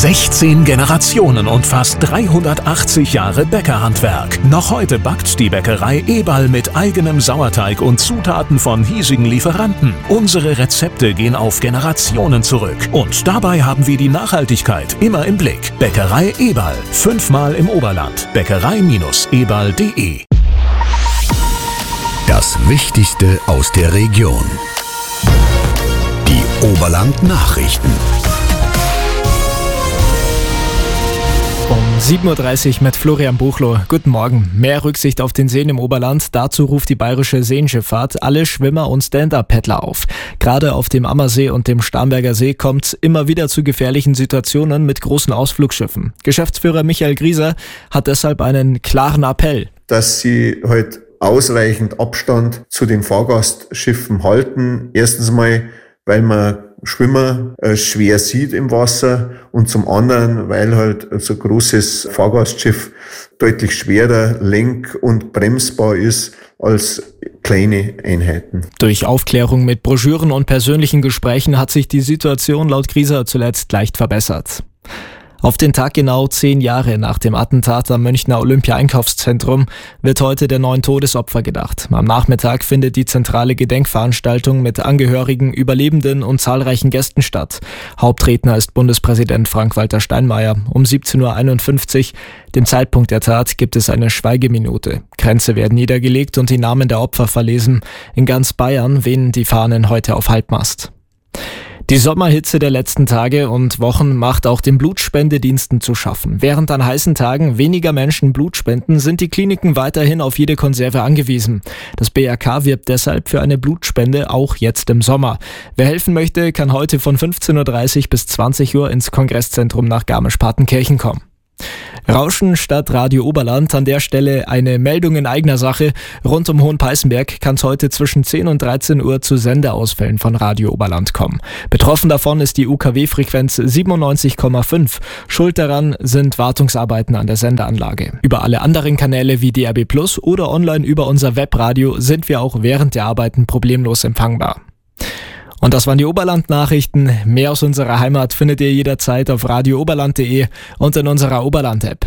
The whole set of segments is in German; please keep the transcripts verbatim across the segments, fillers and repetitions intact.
sechzehn Generationen und fast dreihundertachtzig Jahre Bäckerhandwerk. Noch heute backt die Bäckerei Eberl mit eigenem Sauerteig und Zutaten von hiesigen Lieferanten. Unsere Rezepte gehen auf Generationen zurück. Und dabei haben wir die Nachhaltigkeit immer im Blick. Bäckerei Eberl. Fünfmal im Oberland. Bäckerei eberl punkt de. Das Wichtigste aus der Region. Die Oberland-Nachrichten. Um sieben Uhr dreißig mit Florian Buchloh. Guten Morgen. Mehr Rücksicht auf den Seen im Oberland. Dazu ruft die Bayerische Seenschifffahrt alle Schwimmer und Stand-Up-Paddler auf. Gerade auf dem Ammersee und dem Starnberger See kommt es immer wieder zu gefährlichen Situationen mit großen Ausflugsschiffen. Geschäftsführer Michael Grieser hat deshalb einen klaren Appell. Dass sie halt ausreichend Abstand zu den Fahrgastschiffen halten. Erstens mal, weil man Schwimmer äh, schwer sieht im Wasser und zum anderen, weil halt so ein großes Fahrgastschiff deutlich schwerer lenk- und bremsbar ist als kleine Einheiten. Durch Aufklärung mit Broschüren und persönlichen Gesprächen hat sich die Situation laut Grieser zuletzt leicht verbessert. Auf den Tag genau zehn Jahre nach dem Attentat am Münchner Olympia-Einkaufszentrum wird heute der neun Todesopfer gedacht. Am Nachmittag findet die zentrale Gedenkveranstaltung mit Angehörigen, Überlebenden und zahlreichen Gästen statt. Hauptredner ist Bundespräsident Frank-Walter Steinmeier. Um siebzehn Uhr einundfünfzig, dem Zeitpunkt der Tat, gibt es eine Schweigeminute. Kränze werden niedergelegt und die Namen der Opfer verlesen. In ganz Bayern wehen die Fahnen heute auf Halbmast. Die Sommerhitze der letzten Tage und Wochen macht auch den Blutspendediensten zu schaffen. Während an heißen Tagen weniger Menschen Blut spenden, sind die Kliniken weiterhin auf jede Konserve angewiesen. Das B R K wirbt deshalb für eine Blutspende auch jetzt im Sommer. Wer helfen möchte, kann heute von fünfzehn Uhr dreißig bis zwanzig Uhr ins Kongresszentrum nach Garmisch-Partenkirchen kommen. Rauschen statt Radio Oberland, an der Stelle eine Meldung in eigener Sache. Rund um Hohenpeißenberg kann es heute zwischen zehn und dreizehn Uhr zu Sendeausfällen von Radio Oberland kommen. Betroffen davon ist die U K W-Frequenz siebenundneunzig Komma fünf. Schuld daran sind Wartungsarbeiten an der Sendeanlage. Über alle anderen Kanäle wie D A B plus oder online über unser Webradio sind wir auch während der Arbeiten problemlos empfangbar. Und das waren die Oberland-Nachrichten. Mehr aus unserer Heimat findet ihr jederzeit auf radio oberland punkt de und in unserer Oberland-App.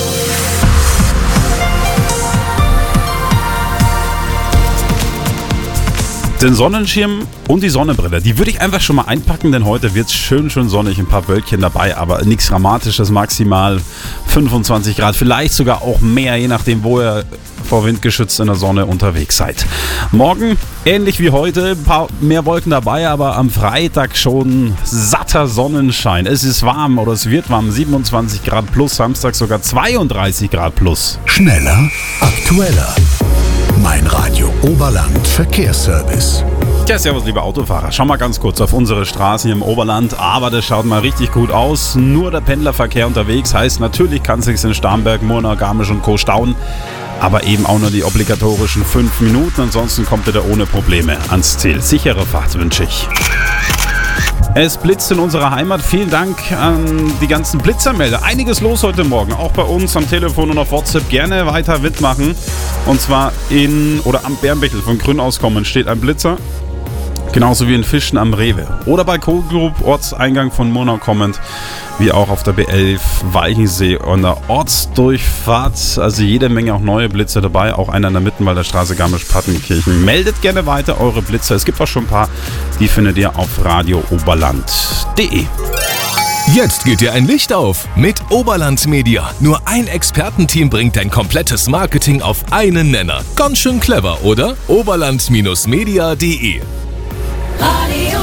Den Sonnenschirm und die Sonnenbrille, die würde ich einfach schon mal einpacken, denn heute wird es schön, schön sonnig, ein paar Wölkchen dabei, aber nichts Dramatisches, maximal fünfundzwanzig Grad, vielleicht sogar auch mehr, je nachdem, wo ihr vor Wind geschützt in der Sonne unterwegs seid. Morgen, ähnlich wie heute, ein paar mehr Wolken dabei, aber am Freitag schon satter Sonnenschein. Es ist warm oder es wird warm, siebenundzwanzig Grad plus, Samstag sogar zweiunddreißig Grad plus. Schneller, aktueller. Mein Radio Oberland Verkehrsservice. Ja, servus liebe Autofahrer. Schau mal ganz kurz auf unsere Straßen hier im Oberland, aber das schaut mal richtig gut aus. Nur der Pendlerverkehr unterwegs, heißt natürlich kann es sich in Starnberg, Murnau, Garmisch und Co. stauen, aber eben auch nur die obligatorischen fünf Minuten, ansonsten kommt ihr da ohne Probleme ans Ziel. Sichere Fahrt wünsche ich. Es blitzt in unserer Heimat. Vielen Dank an die ganzen Blitzermelder. Einiges los heute Morgen, auch bei uns am Telefon und auf WhatsApp. Gerne weiter mitmachen. Und zwar in oder am Bärenbächel von Grün aus kommen steht ein Blitzer. Genauso wie in Fischen am Rewe. Oder bei Kohlgrub, Ortseingang von Murnau kommend, wie auch auf der B elf Walchensee und der Ortsdurchfahrt. Also jede Menge auch neue Blitzer dabei. Auch einer in der Mittenwalder Straße, Garmisch-Partenkirchen. Meldet gerne weiter eure Blitzer. Es gibt auch schon ein paar, die findet ihr auf radio oberland punkt de. Jetzt geht dir ein Licht auf mit Oberland Media. Nur ein Expertenteam bringt dein komplettes Marketing auf einen Nenner. Ganz schön clever, oder? oberland Media punkt de. Radio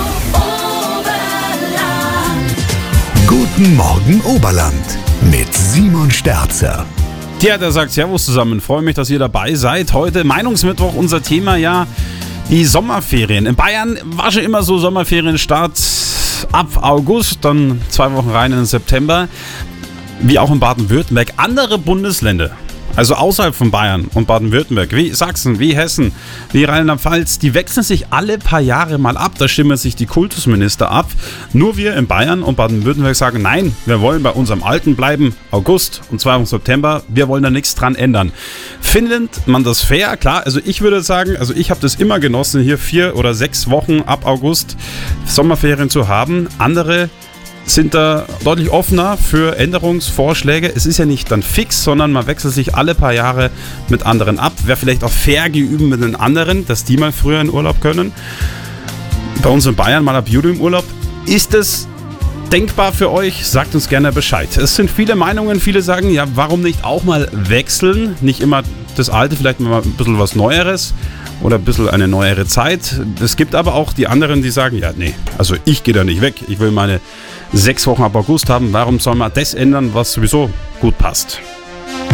Oberland. Guten Morgen Oberland mit Simon Sterzer. Tja, der sagt Servus zusammen. Freue mich, dass ihr dabei seid. Heute Meinungsmittwoch, unser Thema ja die Sommerferien. In Bayern war schon immer so Sommerferienstart ab August, dann zwei Wochen rein in den September. Wie auch in Baden-Württemberg. Andere Bundesländer, also außerhalb von Bayern und Baden-Württemberg, wie Sachsen, wie Hessen, wie Rheinland-Pfalz, die wechseln sich alle paar Jahre mal ab. Da stimmen sich die Kultusminister ab. Nur wir in Bayern und Baden-Württemberg sagen, nein, wir wollen bei unserem Alten bleiben. August und zwei Wochen September, wir wollen da nichts dran ändern. Findet man das fair? Klar, also ich würde sagen, also ich habe das immer genossen, hier vier oder sechs Wochen ab August Sommerferien zu haben. Andere sind da deutlich offener für Änderungsvorschläge. Es ist ja nicht dann fix, sondern man wechselt sich alle paar Jahre mit anderen ab. Wäre vielleicht auch fair gegenüber mit den anderen, dass die mal früher in Urlaub können. Bei uns in Bayern mal ab Juli im Urlaub. Ist es denkbar für euch? Sagt uns gerne Bescheid. Es sind viele Meinungen. Viele sagen, ja, warum nicht auch mal wechseln? Nicht immer das Alte, vielleicht mal ein bisschen was Neueres oder ein bisschen eine neuere Zeit. Es gibt aber auch die anderen, die sagen, ja, nee, also ich gehe da nicht weg. Ich will meine sechs Wochen ab August haben. Warum soll man das ändern, was sowieso gut passt?